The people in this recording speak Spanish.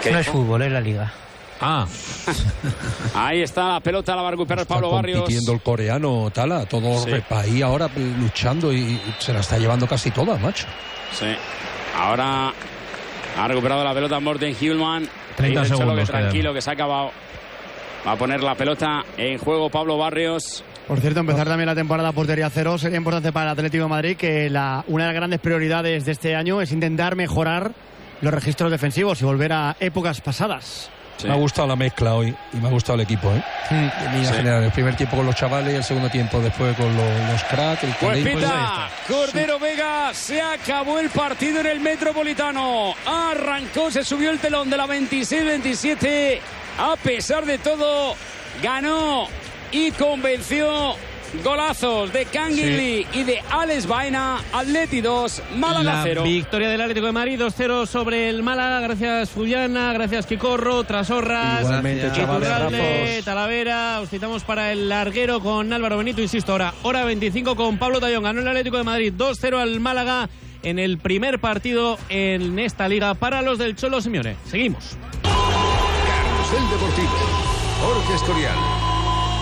No es fútbol, es la Liga. Ahí está la pelota, la va a recuperar Pablo Barrios. Está compitiendo el coreano Tala, todo ahí ahora luchando y se la está llevando casi toda, macho. Sí, ahora ha recuperado la pelota Morten Hjulmand. 30 segundos. Tranquilo, que se ha acabado. Va a poner la pelota en juego Pablo Barrios. Por cierto, empezar también la temporada portería cero sería importante para el Atlético de Madrid, que una de las grandes prioridades de este año es intentar mejorar los registros defensivos y volver a épocas pasadas. Sí. Me ha gustado la mezcla hoy y me ha gustado el equipo, general, el primer tiempo con los chavales y el segundo tiempo después con los cracks. Pues pita Cordero Vega, se acabó el partido en el Metropolitano. Arrancó, se subió el telón de la 26-27. A pesar de todo, ganó y convenció. Golazos de Canguilí y de Alex Baena. Atleti 2, Málaga 0. Victoria del Atlético de Madrid 2-0 sobre el Málaga. Gracias Fullana, gracias Quicorro, Trasorras, igualmente, Iturralde, Talavera. Os citamos para el larguero con Álvaro Benito. Insisto, ahora hora 25 con Pablo Tallón. Ganó el Atlético de Madrid 2-0 al Málaga en el primer partido en esta liga para los del Cholo Simeone. Seguimos. Carrusel Deportivo. Jorge Escorial.